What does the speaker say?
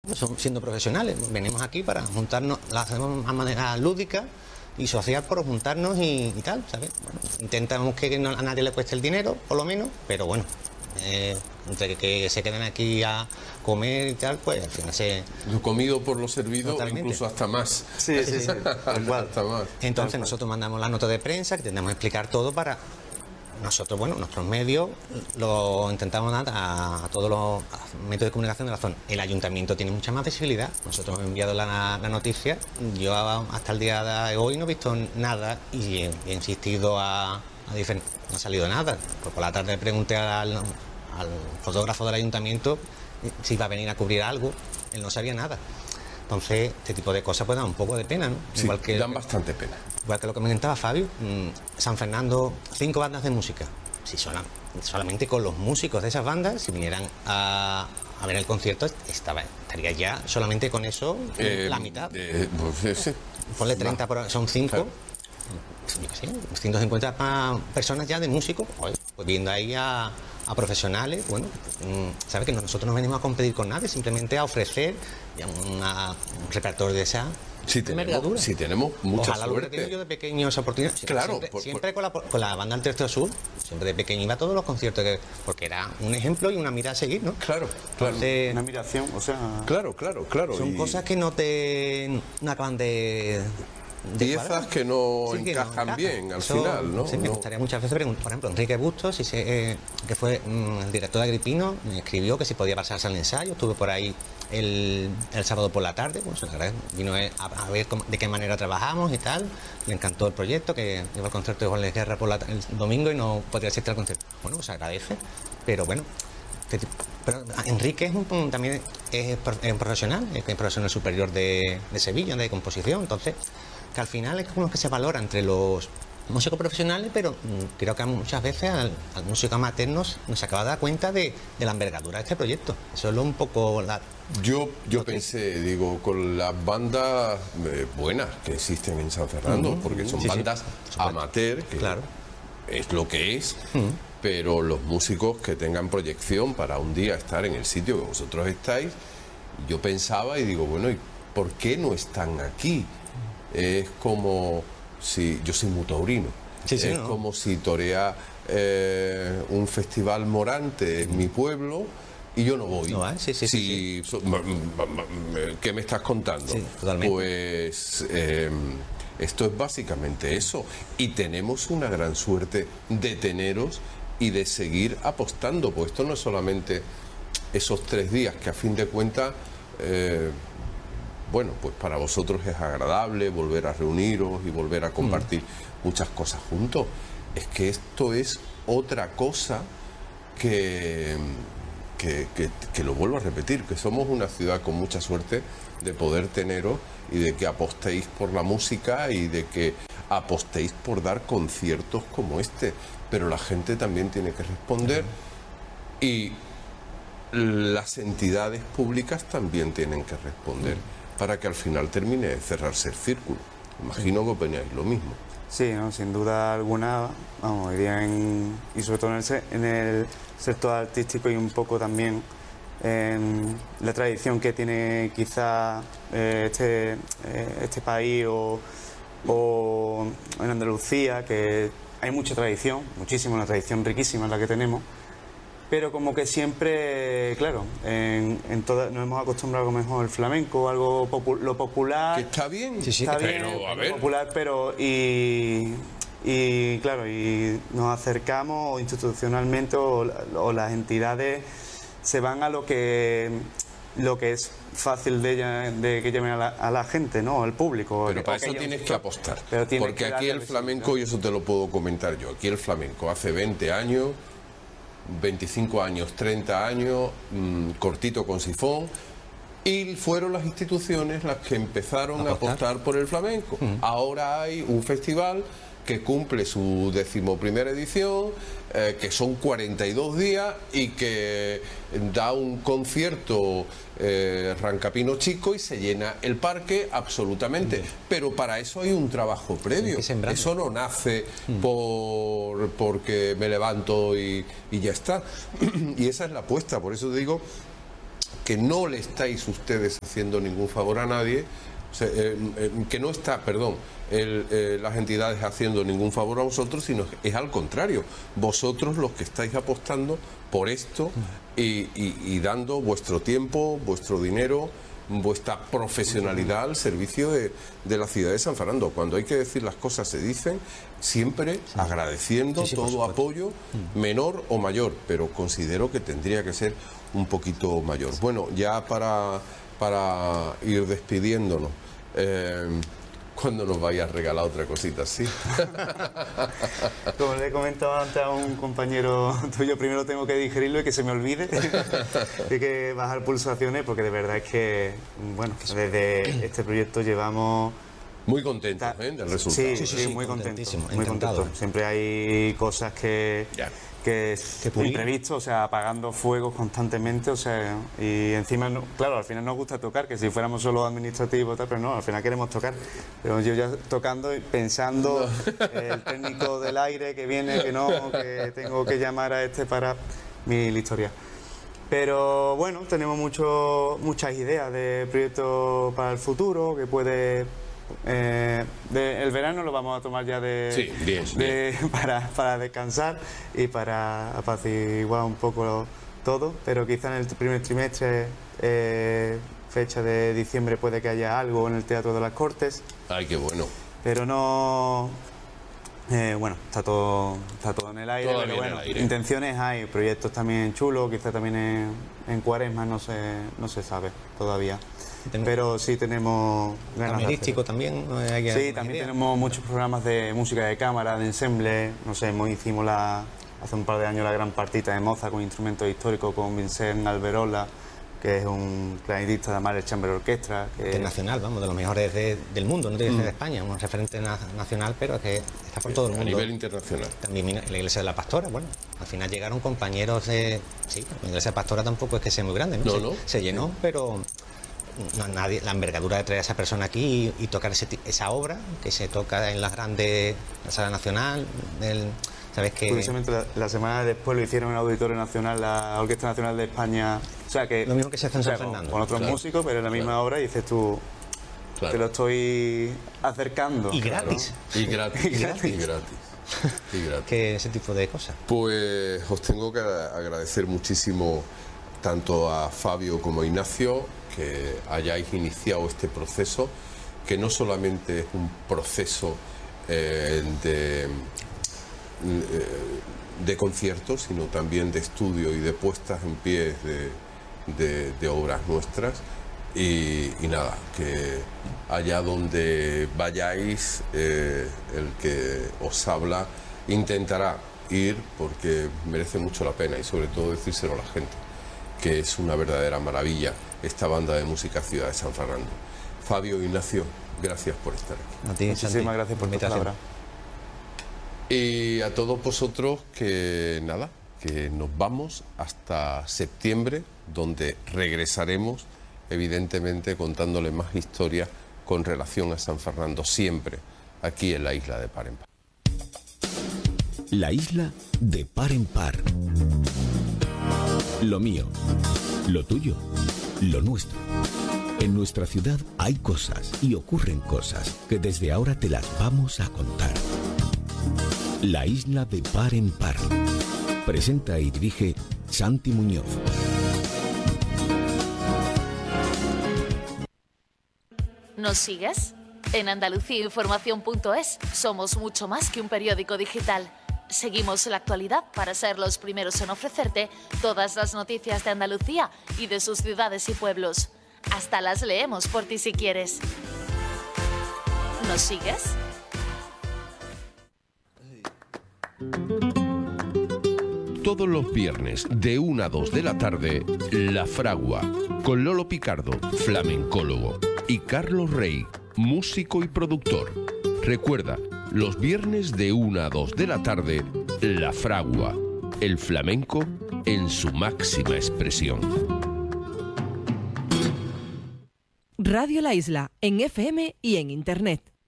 siendo profesionales, venimos aquí para juntarnos, lo hacemos a manera lúdica y social por juntarnos y tal, ¿sabes? Bueno, intentamos que a nadie le cueste el dinero, por lo menos, pero bueno, entre que se queden aquí a comer y tal, pues al final se... Lo comido por lo servido, Totalmente. incluso hasta más. Sí. Hasta más. Entonces nosotros mandamos la nota de prensa, que tendremos que explicar todo para... Nosotros, bueno, nuestros medios lo intentamos dar a todos los medios de comunicación de la zona. El ayuntamiento tiene mucha más visibilidad. Nosotros hemos enviado la noticia. Yo hasta el día de hoy no he visto nada y he insistido no ha salido nada. Pues por la tarde le pregunté al fotógrafo del ayuntamiento si iba a venir a cubrir algo. Él no sabía nada. Entonces, este tipo de cosas pues dan un poco de pena, ¿no? Sí, dan bastante pena. Igual que lo que comentaba Fabio, San Fernando, 5 bandas de música. Si solamente con los músicos de esas bandas, si vinieran a ver el concierto, estaría ya solamente con eso la mitad. Sí. Ponle 30, son 5. Claro. Yo qué sé, 150 personas ya de músicos, pues viendo ahí a profesionales. Bueno, ¿sabes? Que nosotros no venimos a competir con nadie, simplemente a ofrecer un repertorio de esa envergadura. Si tenemos mucha Ojalá lo hubiera suerte. tenido yo de pequeño esa oportunidad. Claro, Siempre con la banda del Tercio Sur, siempre de pequeño iba a todos los conciertos, porque era un ejemplo y una mirada a seguir, ¿no? Claro. Entonces, Una admiración, o sea... Claro. son cosas que no acaban de piezas cuadrar. que no Sí, que encajan bien al final, ¿no? Sí, me gustaría muchas veces preguntar. Por ejemplo, Enrique Bustos, que fue el director de Agripino, me escribió que si podía pasarse al ensayo. Estuve por ahí el sábado por la tarde, pues, vino a ver de qué manera trabajamos y tal. Le encantó el proyecto, que iba al concierto de Juan Luis Guerra el domingo y no podía asistir al concierto. Bueno, pues agradece, pero bueno. Pero Enrique también es un profesional, es profesional superior de Sevilla, de composición, entonces que al final es como que se valora entre los músicos profesionales, pero creo que muchas veces al músico amateur nos acaba de dar cuenta de la envergadura de este proyecto. Eso es un poco Yo pensé, digo, con las bandas buenas que existen en San Fernando, porque son bandas amateur, que claro, es lo que es, pero los músicos que tengan proyección para un día estar en el sitio que vosotros estáis, yo pensaba y digo, bueno, ¿y por qué no están aquí? Es como si... Yo soy muy taurino. Es como si torea un festival morante en mi pueblo y yo no voy. ¿Qué me estás contando? Sí, totalmente. Pues esto es básicamente eso. Y tenemos una gran suerte de teneros y de seguir apostando. Pues esto no es solamente esos 3 días que a fin de cuentas... bueno, pues para vosotros es agradable volver a reuniros y volver a compartir muchas cosas juntos. Es que esto es otra cosa que lo vuelvo a repetir, que somos una ciudad con mucha suerte de poder teneros y de que apostéis por la música y de que apostéis por dar conciertos como este. Pero la gente también tiene que responder y las entidades públicas también tienen que responder. Para que al final termine de cerrarse el círculo. Imagino que opináis lo mismo. Sí, ¿no? Sin duda alguna, vamos, y sobre todo en el sector artístico y un poco también en la tradición que tiene quizá este país o en Andalucía, que hay mucha tradición, muchísima, una tradición riquísima la que tenemos. Pero como que siempre, claro, nos hemos acostumbrado a lo mejor al flamenco, algo lo popular. Que está bien, está bien, pero a ver. Popular, pero claro, y nos acercamos institucionalmente o las entidades se van a lo que es fácil de que llamen a la gente, ¿no? Al público. Pero para eso tienes que apostar. Porque aquí el flamenco, y eso te lo puedo comentar yo, aquí el flamenco hace 20 años... 25 años, 30 años, cortito con sifón, y fueron las instituciones las que empezaron a apostar por el flamenco. Ahora hay un festival que cumple su 11ª edición, que son 42 días y que da un concierto Rancapino Chico y se llena el parque absolutamente. Pero para eso hay un trabajo previo. Eso no nace porque me levanto y ya está. Y esa es la apuesta. Por eso digo que no le estáis ustedes haciendo ningún favor a nadie, o sea, que no está, perdón, las entidades haciendo ningún favor a vosotros, sino es al contrario, vosotros los que estáis apostando por esto y dando vuestro tiempo, vuestro dinero, vuestra profesionalidad al servicio de la ciudad de San Fernando. Cuando hay que decir las cosas se dicen, siempre agradeciendo todo apoyo, menor o mayor, pero considero que tendría que ser un poquito mayor. Bueno, ya para ir despidiéndonos, cuando nos vayas a regalar otra cosita, ¿sí? Como le he comentado antes a un compañero tuyo, primero tengo que digerirlo y que se me olvide. Hay que bajar pulsaciones porque de verdad es que, bueno, desde este proyecto llevamos... Muy contentos del resultado. Sí, muy contentos. Muy contentos. Siempre hay cosas que imprevisto, o sea, apagando fuegos constantemente, o sea, y encima, claro, al final nos gusta tocar, que si fuéramos solo administrativos, tal, pero no, al final queremos tocar. Pero yo ya tocando y pensando, el técnico del aire que viene, que no, que tengo que llamar a este para mil historias. Pero bueno, tenemos muchas ideas de proyectos para el futuro, que puede... el verano lo vamos a tomar ya para descansar y para apaciguar un poco todo, pero quizá en el primer trimestre, fecha de diciembre, puede que haya algo en el Teatro de las Cortes. Ay, qué bueno. Pero no... bueno, está todo en el aire, Todavía pero bueno, en el aire. intenciones hay, proyectos también chulos, quizá también en Cuaresma, no se sabe todavía. Pero sí tenemos ganas de Camerístico también. Sí, también tenemos muchos programas de música de cámara, de ensemble. No sé, hicimos hace un par de años la gran partita de Mozart con instrumentos históricos con Vincent Alberola, que es un clarinetista de Mare Chamber Orchestra. Internacional, vamos, de los mejores del mundo, no tiene que ser de España, un referente nacional, pero es que está por todo el mundo. A nivel internacional. También en la Iglesia de la Pastora, bueno, al final llegaron compañeros de... Sí, la Iglesia de la Pastora tampoco es que sea muy grande, ¿no? Se llenó, pero... nadie, la envergadura de traer a esa persona aquí y tocar esa obra que se toca en las grandes, la Sala Nacional, ¿sabes qué? Curiosamente, la semana después lo hicieron en el Auditorio Nacional, la Orquesta Nacional de España. O sea que lo mismo que se hace en San Fernando. Con otros músicos, pero en la misma obra, y dices tú, te lo estoy acercando. Y gratis. Y gratis. Que ese tipo de cosas. Pues os tengo que agradecer muchísimo tanto a Fabio como a Ignacio que hayáis iniciado este proceso, que no solamente es un proceso de conciertos, sino también de estudio y de puestas en pie de obras nuestras. Y nada, que allá donde vayáis, el que os habla intentará ir, porque merece mucho la pena, y sobre todo decírselo a la gente, que es una verdadera maravilla esta banda de música Ciudad de San Fernando. Fabio, Ignacio, gracias por estar aquí. A ti, muchísimas gracias por tu palabra. Y a todos vosotros, que nada, que nos vamos hasta septiembre, donde regresaremos, evidentemente, contándoles más historias con relación a San Fernando, siempre aquí en la isla de Par en Par. La isla de Par en Par. Lo mío, lo tuyo, lo nuestro. En nuestra ciudad hay cosas y ocurren cosas que desde ahora te las vamos a contar. La isla de Par en Par. Presenta y dirige Santi Muñoz. ¿Nos sigues? En andaluciainformación.es somos mucho más que un periódico digital. Seguimos la actualidad para ser los primeros en ofrecerte todas las noticias de Andalucía y de sus ciudades y pueblos. Hasta las leemos por ti si quieres. ¿Nos sigues? Todos los viernes de 1 a 2 de la tarde, La Fragua, con Lolo Picardo, flamencólogo, y Carlos Rey, músico y productor. Recuerda, los viernes de 1 a 2 de la tarde, La Fragua, el flamenco en su máxima expresión. Radio La Isla, en FM y en Internet.